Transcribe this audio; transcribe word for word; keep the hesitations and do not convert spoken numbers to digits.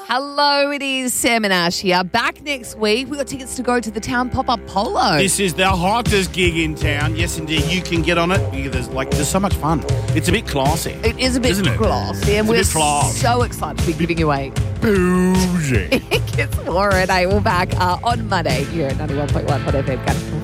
Hello, it is Sam and Ash here. Back next week. We've got tickets to go to the Town Pop-Up Polo. This is the hottest gig in town. Yes, indeed. You can get on it. There's like there's so much fun. It's a bit classy. It is a bit Isn't it? classy. And It's a we're bit class. so excited to be giving away Bougie. tickets for it. Hey, we're back uh, on Monday here at ninety-one point one Hot F M.